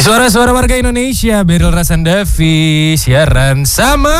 Suara-suara warga Indonesia, Beryl Rasandavi siaran sama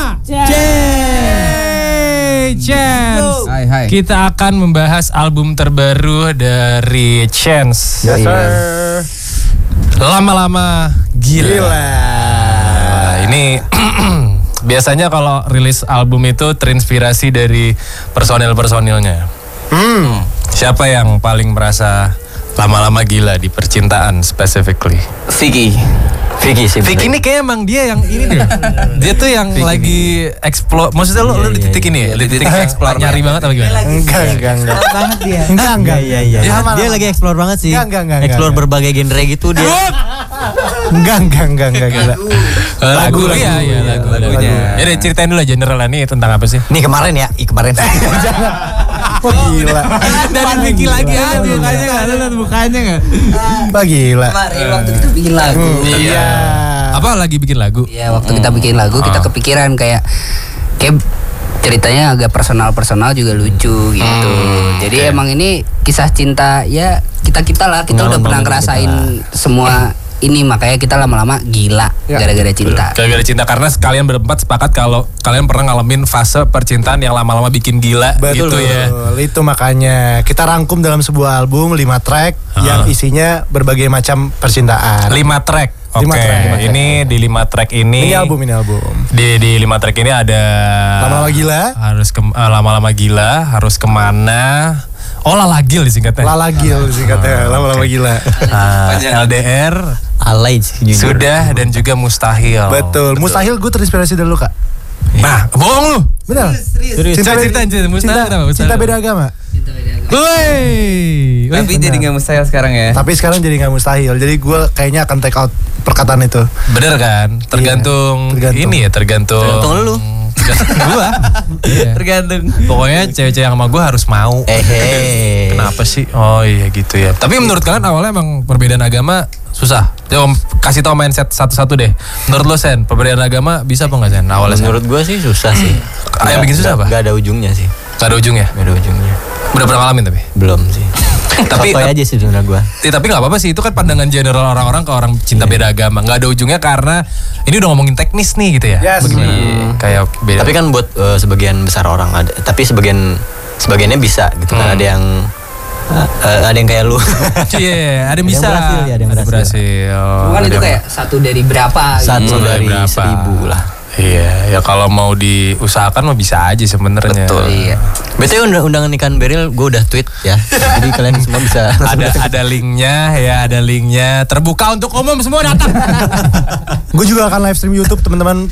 Chance. Hai. Kita akan membahas album terbaru dari Chance. Yes, sir. Lama-lama gila. Ini biasanya kalau rilis album itu terinspirasi dari personil-personilnya. Siapa yang paling merasa lama-lama gila di percintaan specifically? Vicky sih. Vicky ini kayak emang dia yang ini deh. Dia tuh yang Vicky lagi explore. Maksudnya lu di titik ini ya? Di titik explore nyari banget apa gimana? Enggak. banget dia. Enggak. Iya. Dia lagi explore banget sih. Enggak. Explore berbagai genre gitu dia. Enggak gila. Lagunya. Ya deh, ceritain dulu general nih tentang apa sih? Nih kemarin. Oh gila. Dari Vicky lagi aja mukanya enggak? Wah gila. Kemarin waktu kita bikin lagu. Iya. Apa lagi bikin lagu? Ya waktu kita bikin lagu kita kepikiran kayak ceritanya agak personal juga lucu gitu. Jadi emang ini kisah cinta ya kita lah udah pernah ngerasain semua ini, makanya kita lama-lama gila gara-gara cinta. Gara-gara cinta, karena kalian berempat sepakat kalau kalian pernah ngalamin fase percintaan yang lama-lama bikin gila. Betul, gitu ya. Itu makanya kita rangkum dalam sebuah album 5 track yang isinya berbagai macam percintaan. 5 track. Oke. Ini di 5 track ini. Ini album. Di 5 track ini ada Lama-lama gila. Lama-lama gila, harus kemana? Oh, lalagil disingkatnya. Lama-lama gila. LDR, Alay sudah, dan juga mustahil. Betul. Mustahil gue terinspirasi dari lu, Kak. Nah, bohong lu. Benar. Cinta mustahil. Cinta beda agama. Woi. Tapi jadi gak mustahil sekarang ya. Tapi sekarang jadi gak mustahil. Jadi gue kayaknya akan take out perkataan itu. Bener kan? Tergantung. Ini ya, tergantung lu. Gua. Tergantung. Pokoknya cewek-cewek yang sama gue harus mau. Kenapa sih? Oh iya gitu ya. Tapi menurut kalian awalnya emang perbedaan agama susah? Coba kasih tau mindset satu-satu deh. Menurut lo Sen, perbedaan agama bisa apa gak Sen? Awalnya Menurut gue sih susah sih. Yang bikin susah apa? Gak ada ujungnya sih. Gak ada ujungnya? Udah pernah ngalamin tapi? Belum sih. Tapi aja sih sebenarnya gue. Tapi nggak apa-apa sih, itu kan pandangan general orang-orang ke orang cinta beda agama. Nggak ada ujungnya karena ini udah ngomongin teknis nih gitu ya. Yes. Bagaimana? Kayak beda. Tapi kan buat sebagian besar orang ada. Tapi sebagiannya bisa gitu kan. Ada yang kayak lu. Iya, ada yang bisa. Ada yang berhasil. Cuman itu kayak satu dari berapa gitu. Satu dari 1000 lah. Iya, ya kalau mau diusahakan mah bisa aja sebenarnya. Betul. Iya. BTW undangan nikahan Beryl gue udah tweet ya. Jadi kalian semua bisa ada linknya ya, ada linknya terbuka untuk umum, semua datang. Gue juga akan live stream YouTube teman-teman.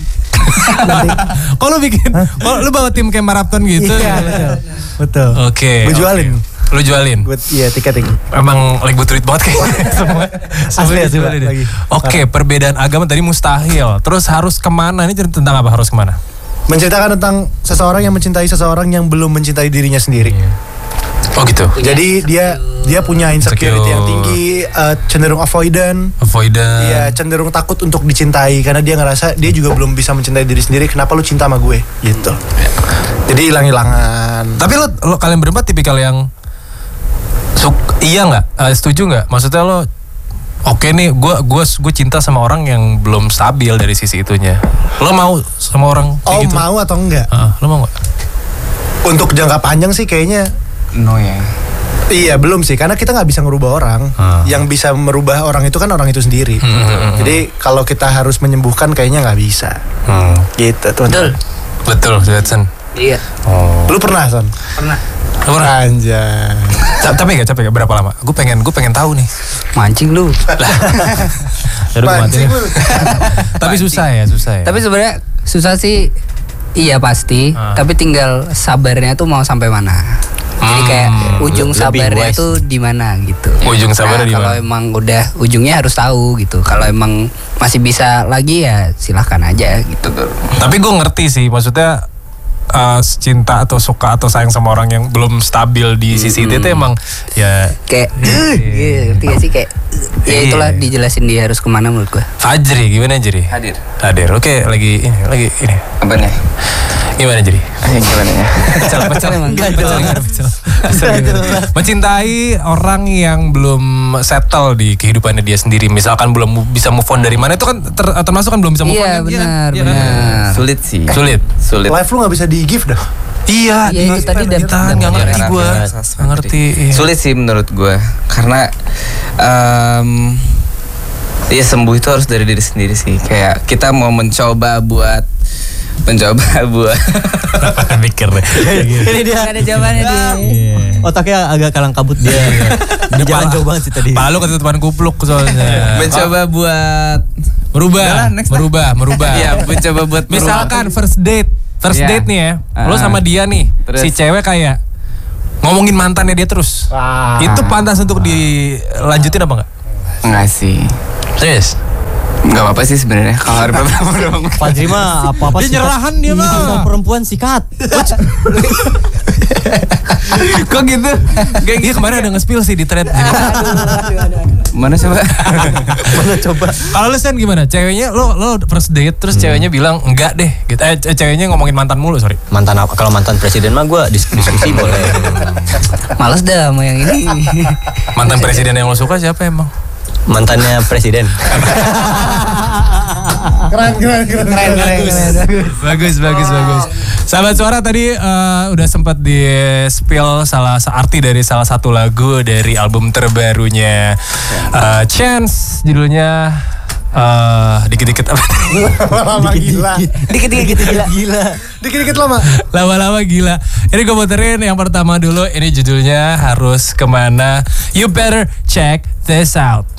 Kalau lu bawa tim kayak maraton gitu. Iya, betul. Oke. Gue jualin. Lu jualin? Iya, tiketing. Emang lagi butuh duit banget kayaknya semua. Asli Lagi. Oke, perbedaan agama tadi mustahil. Terus harus kemana? Ini tentang apa harus kemana? Menceritakan tentang seseorang yang mencintai seseorang yang belum mencintai dirinya sendiri. Oh gitu. Jadi dia punya insecurity yang tinggi, cenderung avoidant. Iya, cenderung takut untuk dicintai karena dia ngerasa dia juga belum bisa mencintai diri sendiri. Kenapa lu cinta sama gue? Gitu. Jadi hilang-hilangan. Tapi lo kalian berempat tipikal yang iya nggak? Setuju nggak? Maksudnya lo oke nih, gue cinta sama orang yang belum stabil dari sisi itunya. Lo mau sama orang kayak gitu? Mau atau enggak? Lo mau nggak? Untuk jangka panjang sih kayaknya no ya. Iya belum sih, karena kita nggak bisa ngerubah orang. Yang bisa merubah orang itu kan orang itu sendiri. Jadi kalau kita harus menyembuhkan kayaknya nggak bisa. Gitu tuh. Betul, Jetson. Iya. Lu pernah Son? Pernah. Anjay. Capek gak? Berapa lama? Gue pengen tahu nih. Mancing lu. Mancing lu. Tapi susah ya. Tapi sebenarnya susah sih. Iya pasti. Tapi tinggal sabarnya tuh mau sampai mana. Jadi kayak ujung sabarnya tuh di mana gitu. Ujung sabarnya di mana? Kalau emang udah ujungnya harus tahu gitu. Kalau emang masih bisa lagi ya silahkan aja gitu. Tapi gue ngerti sih, maksudnya cinta atau suka atau sayang sama orang yang belum stabil di sisi itu emang ya kayak ngerti gak sih kayak ya itulah dijelasin dia harus kemana menurut gue. Fajri gimana Jri? Hadir. Oke, lagi ini. Apa nih? Gimana jadi? Gimana ya? Pecel. Mencintai orang yang belum settle di kehidupannya dia sendiri. Misalkan belum bisa move on dari mana, itu kan termasuk kan belum bisa move on. Iya benar. Sulit sih. Sulit. Life lu gak bisa di give dah. Iya, itu tadi nggak ngerti gue. Nggak ngerti. Sulit sih menurut gue. Karena ya sembuh itu harus dari diri sendiri sih. Kayak kita mau mencoba buat mikir deh. Ini dia ada jawabannya dia. Otaknya agak kalang kabut dia. Di jalan jauh banget sih tadi. Palu ketutupan kupluk soalnya. mencoba buat merubah. Iya, mencoba buat misalkan first date nih ya. Lo sama dia nih. Terus. Si cewek kayak ngomongin mantannya dia terus. Itu pantas untuk dilanjutin apa enggak? Enggak sih. Serius? Enggak apa-apa sih sebenarnya kalau ada beberapa. Fajri mah apa-apa Dia nyerahan dia mah. Sama perempuan sikat. Kok gitu? Dia kemarin ada nge-spill sih di thread. Mana coba? Kalau lu Sen gimana? Ceweknya lo first date terus ceweknya bilang enggak deh gitu. Ceweknya ngomongin mantan mulu, sorry. Mantan apa? Kalau mantan presiden mah gue diskusi boleh. Males dah sama yang ini. Mantan presiden yang lo suka siapa emang? Mantannya presiden. Keren. Bagus. Sahabat Suara tadi udah sempat di spill arti dari salah satu lagu dari album terbarunya Chance, judulnya dikit-dikit apa? Lama gila. Dikit-dikit lama. Lama-lama gila. Ini gue muterin yang pertama dulu. Ini judulnya Harus Kemana. You better check this out.